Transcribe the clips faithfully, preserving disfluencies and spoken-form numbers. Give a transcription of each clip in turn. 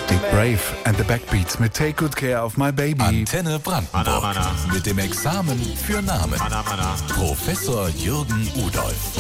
Dick Brave and the Backbeats mit Take Good Care of My Baby. Antenne Brandenburg. Mana, mana. Mit dem Examen für Namen. Mana, mana. Professor Jürgen Udolf.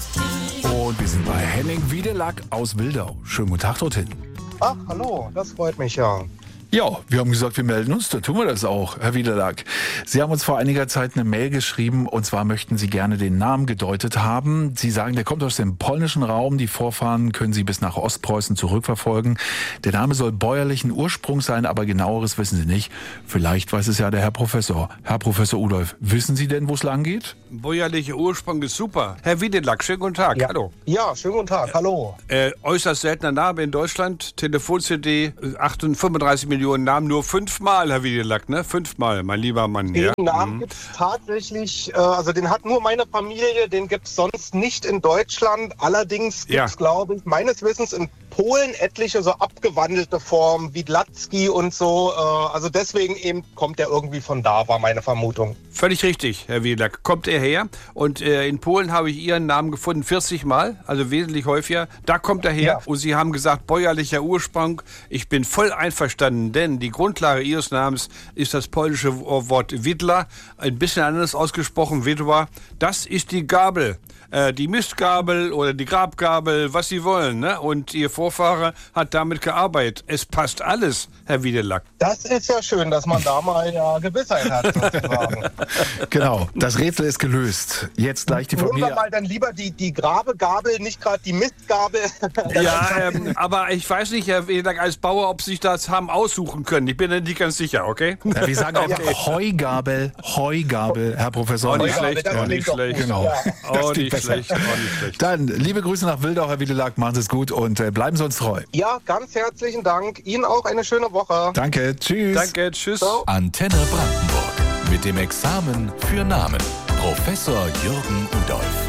Und wir sind bei Henning Wiedelack aus Wildau. Schönen guten Tag dorthin. Ach, hallo, das freut mich ja. Ja, wir haben gesagt, wir melden uns, dann tun wir das auch, Herr Wiedelack. Sie haben uns vor einiger Zeit eine Mail geschrieben, und zwar möchten Sie gerne den Namen gedeutet haben. Sie sagen, der kommt aus dem polnischen Raum, die Vorfahren können Sie bis nach Ostpreußen zurückverfolgen. Der Name soll bäuerlichen Ursprungs sein, aber genaueres wissen Sie nicht. Vielleicht weiß es ja der Herr Professor. Herr Professor Udolf, wissen Sie denn, wo es lang geht? Bäuerlicher Ursprung ist super. Herr Wiedelack, schönen guten Tag. Ja. Hallo. Ja, schönen guten Tag, hallo. Äh, äußerst seltener Name in Deutschland. Telefon-C D, fünfunddreißig Millionen Namen, nur fünfmal, Herr Wiedelack, ne? Fünfmal, mein lieber Mann. Den ja? Namen Mhm. gibt es tatsächlich, äh, also den hat nur meine Familie, den gibt es sonst nicht in Deutschland. Allerdings gibt es, Ja. glaube ich, meines Wissens in Polen etliche so abgewandelte Formen, wie Dlatzki und so. Äh, also deswegen eben kommt der irgendwie von da, war meine Vermutung. Völlig richtig, Herr Wiedelack. Kommt er her? Und äh, in Polen habe ich Ihren Namen gefunden, vierzig Mal, also wesentlich häufiger. Da kommt er her. Ja. Und Sie haben gesagt, bäuerlicher Ursprung. Ich bin voll einverstanden, denn die Grundlage Ihres Namens ist das polnische Wort Widla, ein bisschen anders ausgesprochen, Widwa. Das ist die Gabel. Äh, die Mistgabel oder die Grabgabel, was Sie wollen. Ne? Und Ihr Vorfahre hat damit gearbeitet. Es passt alles, Herr Wiedelack. Das ist ja schön, dass man da mal ja Gewissheit hat, sozusagen. Genau, das Rätsel ist gelöst. Jetzt gleich die Nehmen wir Familie. mal dann lieber die, die Grabegabel, nicht gerade die Mistgabel. Ja, ähm, aber ich weiß nicht, Herr Wiedelack, als Bauer, ob Sie sich das haben aussuchen können. Ich bin da nicht ganz sicher, okay? Ja, wir sagen einfach Heugabel, Heugabel, Herr Professor. Auch nicht Heugabel, schlecht, das auch nicht klingt doch schlecht. gut, Genau. ja. Das Auch klingt nicht besser. schlecht, auch nicht schlecht. Dann liebe Grüße nach Wildau, Herr Wiedelack, machen Sie es gut und äh, bleiben Sie uns treu. Ja, ganz herzlichen Dank. Ihnen auch eine schöne Woche. Danke, tschüss. Danke, tschüss. Ciao. Antenne Brandenburg. Mit dem Examen für Namen. Professor Jürgen Udolf.